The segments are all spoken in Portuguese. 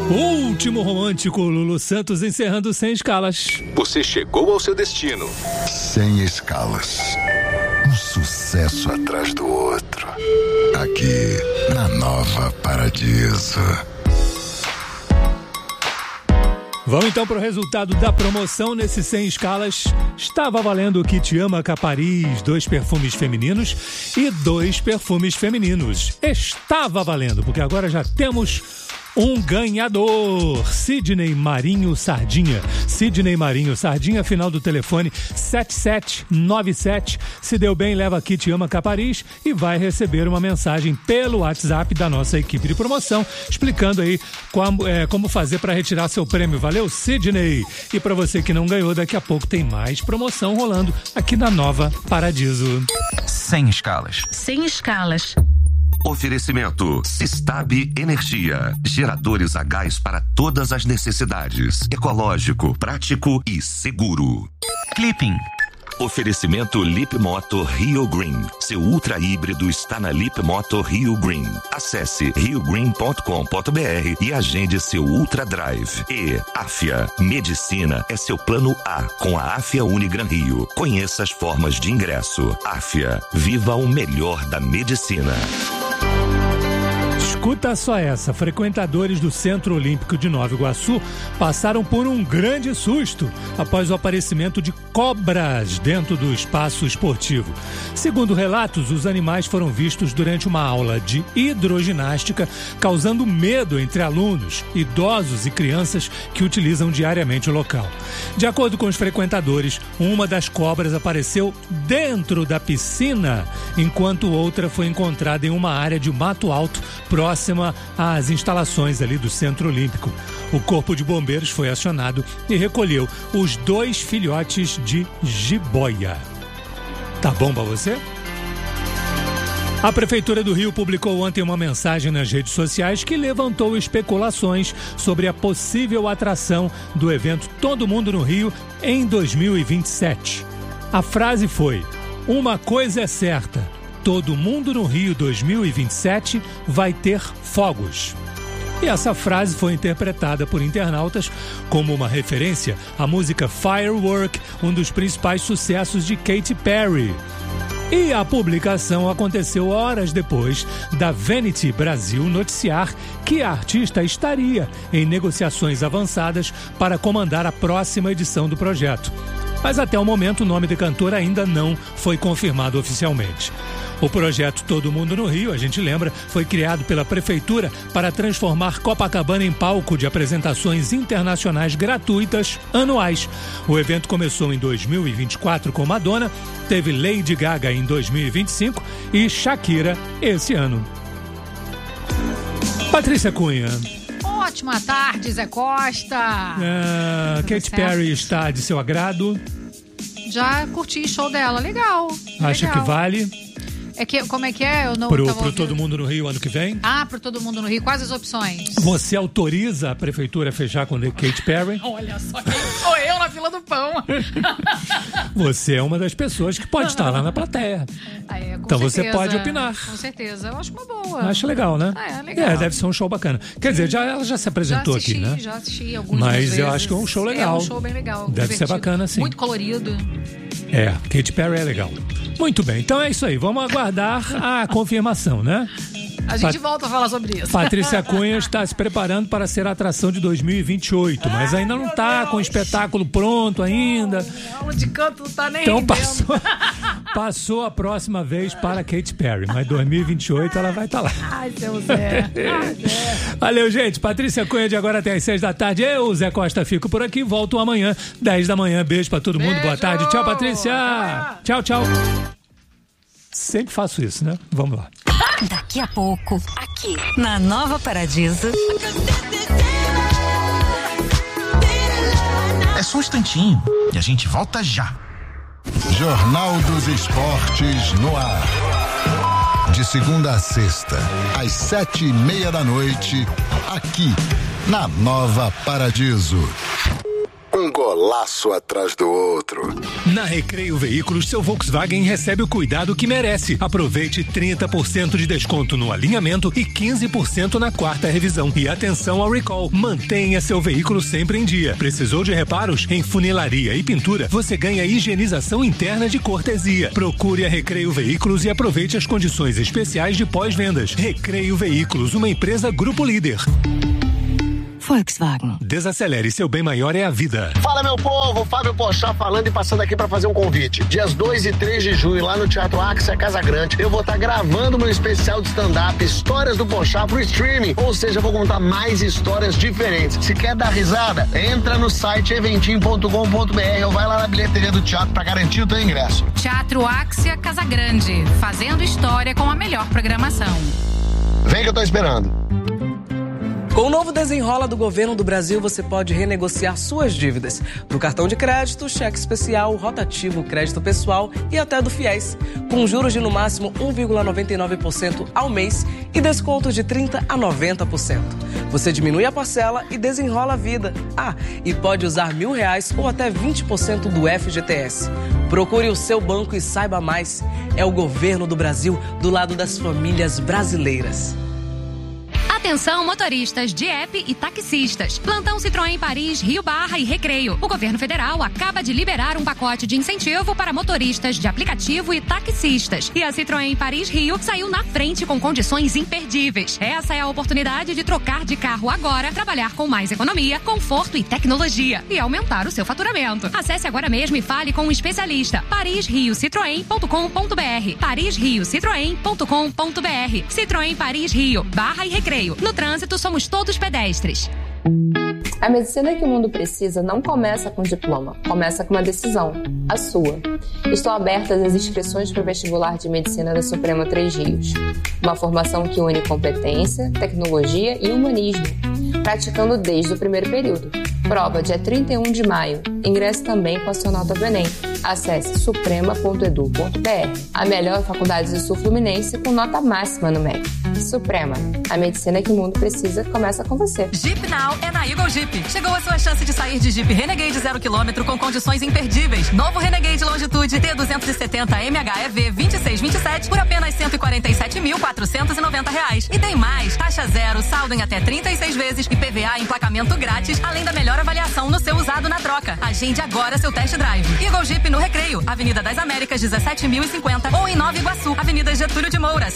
O último romântico, Lulu Santos, encerrando Sem Escalas. Você chegou ao seu destino. Sem escalas. Um sucesso atrás do outro. Aqui, na Nova Paradiso. Vamos então para o resultado da promoção nesse Sem Escalas. Estava valendo o Kit Ama Paris, 2 perfumes femininos e 2 perfumes femininos. Estava valendo, porque agora já temos um ganhador, Sidney Marinho Sardinha. Sidney Marinho Sardinha, final do telefone 7797. Se deu bem, leva Kit Ama Paris e vai receber uma mensagem pelo WhatsApp da nossa equipe de promoção, explicando aí como fazer para retirar seu prêmio. Valeu, Sidney! E para você que não ganhou, daqui a pouco tem mais promoção rolando aqui na Nova Paradiso. Sem escalas. Sem escalas. Oferecimento Sistab Energia. Geradores a gás para todas as necessidades. Ecológico, prático e seguro. Clipping. Oferecimento Lip Moto Rio Green. Seu ultra híbrido está na Lip Moto Rio Green. Acesse riogreen.com.br e agende seu Ultra Drive. E Afia. Medicina é seu plano A com a Afia Unigran Rio. Conheça as formas de ingresso. Afia. Viva o melhor da medicina. Escuta só essa, frequentadores do Centro Olímpico de Nova Iguaçu passaram por um grande susto após o aparecimento de cobras dentro do espaço esportivo. Segundo relatos, os animais foram vistos durante uma aula de hidroginástica, causando medo entre alunos, idosos e crianças que utilizam diariamente o local. De acordo com os frequentadores, uma das cobras apareceu dentro da piscina, enquanto outra foi encontrada em uma área de mato alto próxima às instalações ali do Centro Olímpico. O Corpo de Bombeiros foi acionado e recolheu os 2 filhotes de jiboia. Tá bom pra você? A Prefeitura do Rio publicou ontem uma mensagem nas redes sociais que levantou especulações sobre a possível atração do evento Todo Mundo no Rio em 2027. A frase foi: "Uma coisa é certa, Todo Mundo no Rio 2027 vai ter fogos." E essa frase foi interpretada por internautas como uma referência à música Firework, um dos principais sucessos de Katy Perry. E a publicação aconteceu horas depois da Vanity Brasil noticiar que a artista estaria em negociações avançadas para comandar a próxima edição do projeto. Mas até o momento o nome da cantora ainda não foi confirmado oficialmente. O projeto Todo Mundo no Rio, a gente lembra, foi criado pela Prefeitura para transformar Copacabana em palco de apresentações internacionais gratuitas anuais. O evento começou em 2024 com Madonna, teve Lady Gaga em 2025 e Shakira esse ano. Patrícia Cunha. Ótima tarde, Zé Costa. Katy Perry está de seu agrado? Já curti o show dela, legal. Acha que vale? Como é que é? Eu não pro Todo Mundo no Rio ano que vem? Pro Todo Mundo no Rio. Quais as opções? Você autoriza a Prefeitura a fechar com a Katy Perry? Olha só, quem sou eu na fila do pão. Você é uma das pessoas que pode estar lá na plateia. Então certeza. Você pode opinar. Com certeza, eu acho uma boa. Acho legal, né? Legal. Deve ser um show bacana. Quer dizer, ela já se apresentou aqui, né? Já assisti algumas Mas vezes. eu acho que é um show legal. É um show bem legal. Deve divertido. ser bacana, sim. Muito colorido. Katy Perry é legal. Muito bem, então é isso aí. Vamos aguardar a confirmação, né? A gente volta a falar sobre isso. Patrícia Cunha está se preparando para ser a atração de 2028, mas ainda não está com o espetáculo pronto ainda. A aula de canto não está nem então rendendo. passou a próxima vez para a Katy Perry, mas 2028 ela vai estar lá. Ai, seu Zé. Valeu, gente. Patrícia Cunha de agora até às 6 da tarde. Eu, Zé Costa, fico por aqui. Volto amanhã, 10 da manhã. Beijo pra todo mundo. Boa tarde. Tchau, Patrícia. Tchau, tchau. Sempre faço isso, né? Vamos lá. Daqui a pouco, aqui na Nova Paradiso. É só um instantinho e a gente volta já. Jornal dos Esportes no ar. De segunda a sexta, às 7:30 da noite, aqui na Nova Paradiso. Um golaço atrás do outro. Na Recreio Veículos, seu Volkswagen recebe o cuidado que merece. Aproveite 30% de desconto no alinhamento e 15% na quarta revisão. E atenção ao recall. Mantenha seu veículo sempre em dia. Precisou de reparos? Em funilaria e pintura, você ganha higienização interna de cortesia. Procure a Recreio Veículos e aproveite as condições especiais de pós-vendas. Recreio Veículos, uma empresa Grupo Líder. Volkswagen. Desacelere, seu bem maior é a vida. Fala, meu povo, Fábio Pochá falando e passando aqui pra fazer um convite. Dias 2 e 3 de junho, lá no Teatro Axia Casa Grande, eu vou estar gravando meu especial de stand-up Histórias do Pochá pro streaming, ou seja, eu vou contar mais histórias diferentes. Se quer dar risada, entra no site eventim.com.br ou vai lá na bilheteria do teatro pra garantir o teu ingresso. Teatro Axia Casa Grande, fazendo história com a melhor programação. Vem que eu tô esperando. Com o novo Desenrola do Governo do Brasil, você pode renegociar suas dívidas. Do cartão de crédito, cheque especial, rotativo, crédito pessoal e até do FIES. Com juros de no máximo 1,99% ao mês e descontos de 30% a 90%. Você diminui a parcela e desenrola a vida. E pode usar R$1.000 ou até 20% do FGTS. Procure o seu banco e saiba mais. É o Governo do Brasil do lado das famílias brasileiras. Atenção, motoristas de app e taxistas. Plantão Citroën Paris, Rio Barra e Recreio. O governo federal acaba de liberar um pacote de incentivo para motoristas de aplicativo e taxistas. E a Citroën Paris Rio saiu na frente com condições imperdíveis. Essa é a oportunidade de trocar de carro agora, trabalhar com mais economia, conforto e tecnologia e aumentar o seu faturamento. Acesse agora mesmo e fale com um especialista. parisriocitroen.com.br. parisriocitroen.com.br. Citroën Paris Rio, Barra e Recreio. No trânsito, somos todos pedestres. A medicina que o mundo precisa não começa com diploma, começa com uma decisão, a sua. Estão abertas as inscrições para o vestibular de medicina da Suprema Três Rios. Uma formação que une competência, tecnologia e humanismo, praticando desde o primeiro período. Prova dia 31 de maio. Ingresse também com a sua nota do Enem. Acesse suprema.edu.br. A melhor faculdade do Sul Fluminense com nota máxima no MEC. Suprema. A medicina que o mundo precisa começa com você. Jeep Now é na Eagle Jeep. Chegou a sua chance de sair de Jeep Renegade 0 km com condições imperdíveis. Novo Renegade Longitude T270 MHEV 2627 por apenas R$147.490. E tem mais. Taxa zero, saldo em até 36 vezes e PVA emplacamento grátis, além da melhor avaliação no seu usado na troca. Agende agora seu test drive. Eagle Jeep no Recreio, Avenida das Américas 17.050 ou em Nova Iguaçu, Avenida Getúlio de Moura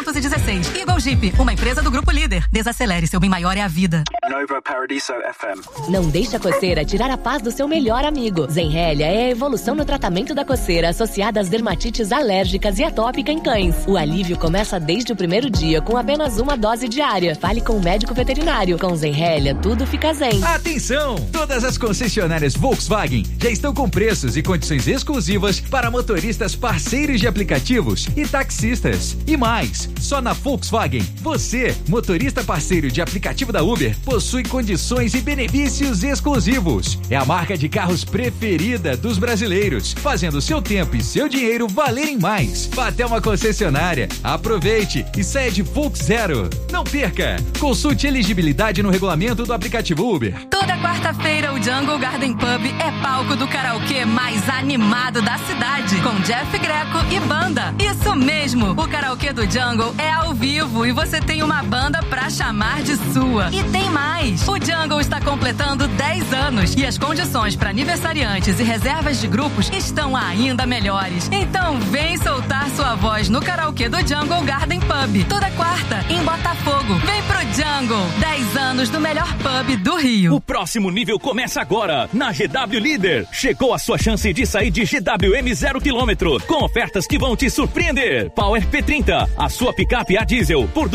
616. Eagle Jeep, uma empresa do Grupo Líder. Desacelere, seu bem maior é a vida. Nova Paradiso FM. Não deixe a coceira tirar a paz do seu melhor amigo. Zenrelia é a evolução no tratamento da coceira associada às dermatites alérgicas e atópica em cães. O alívio começa desde o primeiro dia com apenas uma dose diária. Fale com o médico veterinário. Com Zenrelia, tudo fica zen. Atenção! Todas as concessionárias Volkswagen já estão com preços e condições exclusivas para motoristas parceiros de aplicativos e taxistas. E mais, só na Volkswagen, você, motorista parceiro de aplicativo da Uber, possui condições e benefícios exclusivos. É a marca de carros preferida dos brasileiros, fazendo seu tempo e seu dinheiro valerem mais. Vá até uma concessionária, aproveite e saia de Volks Zero. Não perca! Consulte elegibilidade no regulamento do aplicativo Uber. Toda quarta-feira, o Jungle Garden Pub é palco do karaokê mais animado da cidade, com Jeff Greco e banda. Isso mesmo, o karaokê do Jungle é ao vivo e você tem uma banda pra chamar de sua. E tem mais, o Jungle está completando 10 anos e as condições para aniversariantes e reservas de grupos estão ainda melhores. Então vem soltar sua voz no karaokê do Jungle Garden Pub, toda quarta, em Botafogo. Vem pro Jungle, 10 anos do melhor pub do Rio. O próximo nível começa agora, na GW Líder. Chegou a sua chance de sair de GWM 0 km, com ofertas que vão te surpreender. Power P30, a sua picape a diesel, por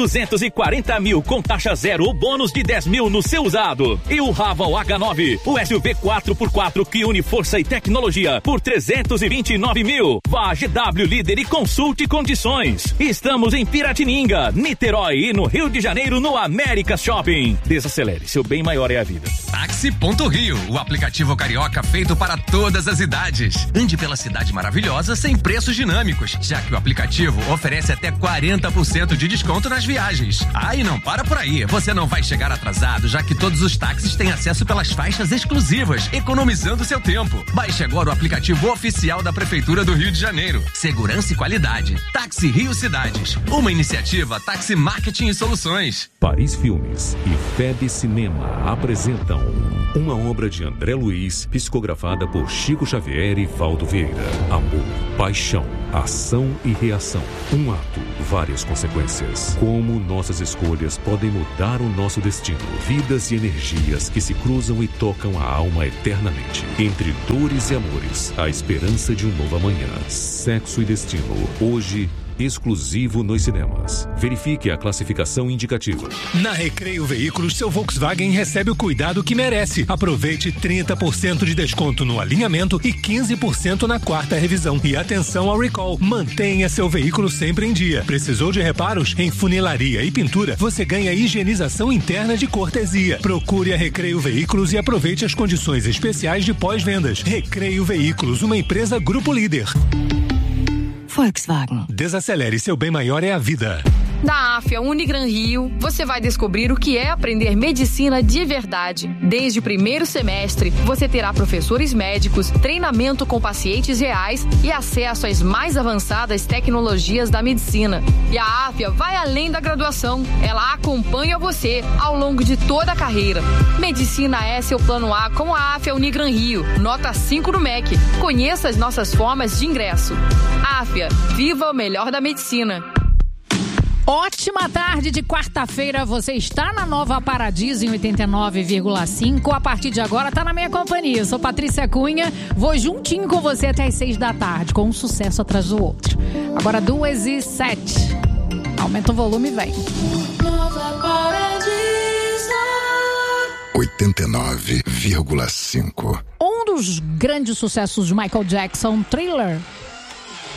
240 mil, com taxa zero ou bônus de 10 mil no seu usado. E o Raval H9, o SUV 4x4 que une força e tecnologia, por 329 mil. Vá a GW Líder e consulte condições. Estamos em Piratininga, Niterói e no Rio de Janeiro, no América Shopping. Desacelere, seu bem maior é a vida. Táxi.Rio, o aplicativo carioca feito para todas as idades. Ande pela cidade maravilhosa sem preços dinâmicos, já que o aplicativo oferece até 40% de desconto nas viagens. E não para por aí, você não vai chegar atrasado, já que todos os táxis têm acesso pelas faixas exclusivas, economizando seu tempo. Baixe agora o aplicativo oficial da Prefeitura do Rio de Janeiro. Segurança e qualidade. Táxi Rio Cidades, uma iniciativa Táxi Marketing e Soluções. Paris Filmes e FEB Cinema apresentam uma obra de André Luiz, psicografada por Chico Xavier e Valdo Vieira. Amor, paixão, ação e reação. Um ato, várias consequências. Como nossas escolhas podem mudar o nosso destino. Vidas e energias que se cruzam e tocam a alma eternamente. Entre dores e amores, a esperança de um novo amanhã. Sexo e destino. Hoje, exclusivo nos cinemas. Verifique a classificação indicativa. Na Recreio Veículos, seu Volkswagen recebe o cuidado que merece. Aproveite 30% de desconto no alinhamento e 15% na quarta revisão. E atenção ao recall. Mantenha seu veículo sempre em dia. Precisou de reparos? Em funilaria e pintura, você ganha higienização interna de cortesia. Procure a Recreio Veículos e aproveite as condições especiais de pós-vendas. Recreio Veículos, uma empresa Grupo Líder. Volkswagen. Desacelere, seu bem maior é a vida. Na AFIA Unigran Rio, você vai descobrir o que é aprender medicina de verdade. Desde o primeiro semestre, você terá professores médicos, treinamento com pacientes reais e acesso às mais avançadas tecnologias da medicina. E a AFIA vai além da graduação. Ela acompanha você ao longo de toda a carreira. Medicina é seu plano A com a AFIA Unigran Rio. Nota 5 no MEC. Conheça as nossas formas de ingresso. AFIA, viva o melhor da medicina. Ótima tarde de quarta-feira, você está na Nova Paradiso em 89,5. A partir de agora tá na minha companhia. Eu sou Patrícia Cunha, vou juntinho com você até as 6 da tarde, com um sucesso atrás do outro. Agora 2h07. Aumenta o volume e vem. Nova Paradiso 89,5. Um dos grandes sucessos de Michael Jackson, Thriller,